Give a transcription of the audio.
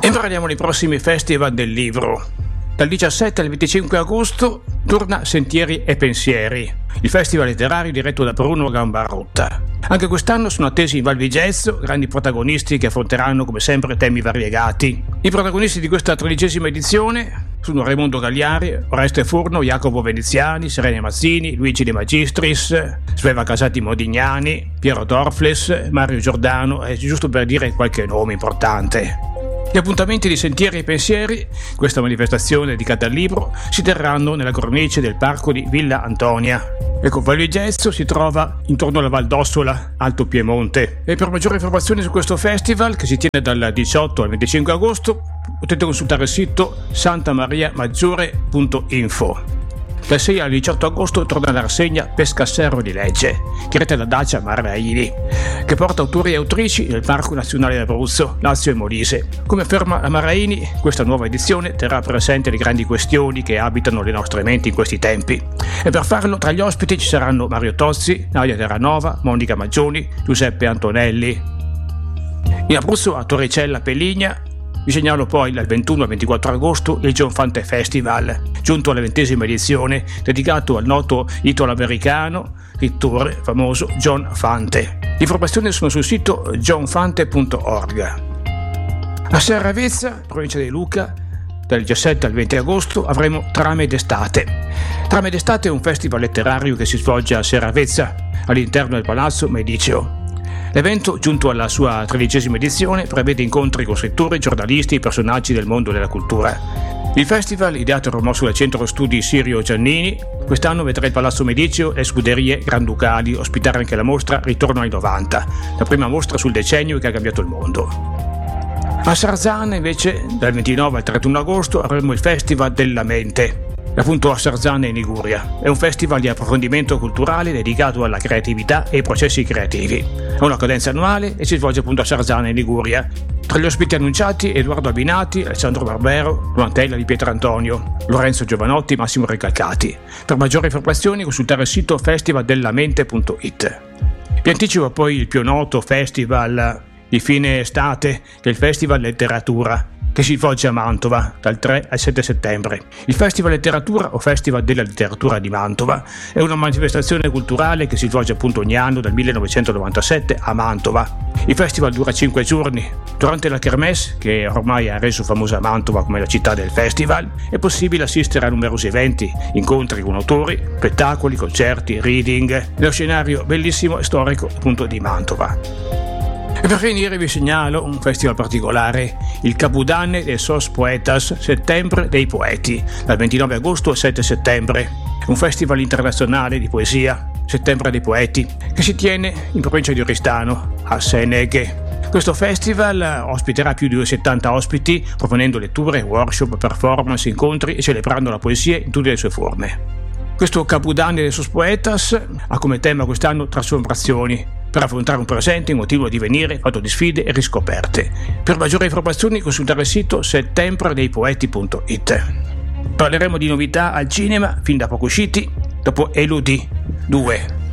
E parliamo dei prossimi festival del libro. Dal 17 al 25 agosto torna Sentieri e Pensieri, il festival letterario diretto da Bruno Gambarotta. Anche quest'anno sono attesi in Val Vigezzo grandi protagonisti che affronteranno come sempre temi variegati. I protagonisti di questa 13ª edizione sono Raimondo Gagliari, Oreste Furno, Jacopo Veneziani, Serena Mazzini, Luigi De Magistris, Sveva Casati Modignani, Piero Dorfles, Mario Giordano, giusto per dire qualche nome importante. Gli appuntamenti di Sentieri e Pensieri, questa manifestazione dedicata al libro, si terranno nella cornice del parco di Villa Antonia. Val Vigezzo si trova intorno alla Val d'Ossola, Alto Piemonte. E per maggiori informazioni su questo festival, che si tiene dal 18 al 25 agosto, potete consultare il sito santamariamaggiore.info. Dal 6 al 18 agosto torna la rassegna Pescasserro di Lecce, diretta da Dacia Marraili, che porta autori e autrici del Parco Nazionale d'Abruzzo, Lazio e Molise. Come afferma la Marraini, questa nuova edizione terrà presente le grandi questioni che abitano le nostre menti in questi tempi. E per farlo, tra gli ospiti ci saranno Mario Tozzi, Nadia Terranova, Monica Maggioni, Giuseppe Antonelli. In Abruzzo, a Torricella Pelligna, vi segnalo poi dal 21 al 24 agosto il John Fante Festival, giunto alla 20ª edizione, dedicato al noto italo-americano pittore famoso John Fante. Le informazioni sono sul sito johnfante.org. A Serravezza, provincia di Lucca, dal 17 al 20 agosto avremo Trame d'estate. Trame d'estate è un festival letterario che si svolge a Serravezza, all'interno del Palazzo Mediceo. L'evento, giunto alla sua 13ª edizione, prevede incontri con scrittori, giornalisti e personaggi del mondo della cultura. Il festival, ideato e promosso dal Centro Studi Sirio Giannini, quest'anno vedrà il Palazzo Mediceo e Scuderie Granducali ospitare anche la mostra Ritorno ai 90, la prima mostra sul decennio che ha cambiato il mondo. A Sarzana, invece, dal 29 al 31 agosto avremo il Festival della Mente, appunto a Sarzana in Liguria. È un festival di approfondimento culturale dedicato alla creatività e ai processi creativi. Ha una cadenza annuale e si svolge appunto a Sarzana in Liguria. Tra gli ospiti annunciati Edoardo Abbinati, Alessandro Barbero, Luantella di Pietrantonio, Lorenzo Giovanotti, Massimo Recalcati. Per maggiori informazioni consultare il sito festivaldellamente.it. Vi anticipo poi il più noto festival di fine estate, che è il Festival Letteratura, che si svolge a Mantova dal 3 al 7 settembre. Il Festival Letteratura o Festival della Letteratura di Mantova è una manifestazione culturale che si svolge appunto ogni anno dal 1997 a Mantova. Il festival dura 5 giorni. Durante la Kermesse, che ormai ha reso famosa Mantova come la città del festival, è possibile assistere a numerosi eventi, incontri con autori, spettacoli, concerti, reading, nello scenario bellissimo e storico appunto di Mantova. E per finire vi segnalo un festival particolare, il Capodanno de Sos Poetas, Settembre dei Poeti, dal 29 agosto al 7 settembre. Un festival internazionale di poesia, Settembre dei Poeti, che si tiene in provincia di Oristano, a Seneghe. Questo festival ospiterà più di 70 ospiti, proponendo letture, workshop, performance, incontri e celebrando la poesia in tutte le sue forme. Questo Capodanno de Sos Poetas ha come tema quest'anno trasformazioni, per affrontare un presente in motivo di venire fatto di sfide e riscoperte. Per maggiori informazioni consultare il sito settempreDeiPoeti.it. Parleremo di novità al cinema fin da poco usciti, dopo Elodie 2.